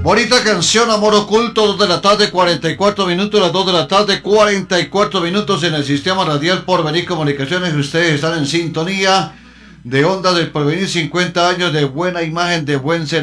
Bonita canción, Amor Oculto, 2 de la tarde, 44 minutos, las 2 de la tarde, 44 minutos en el sistema radial Porvenir Comunicaciones. Ustedes están en sintonía de Ondas del Porvenir, 50 años de buena imagen, de buen servicio.